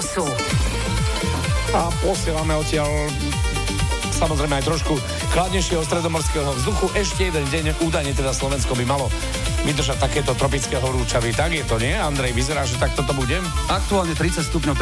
Expressu. A posielame odtiaľ samozrejme aj trošku chladnejšieho stredomorského vzduchu. Ešte jeden deň, údajne teda Slovensko by malo vydržať takéto tropické horúčavy. Tak je to, nie? Andrej, vyzerá, že takto to bude? Aktuálne 30 stupňov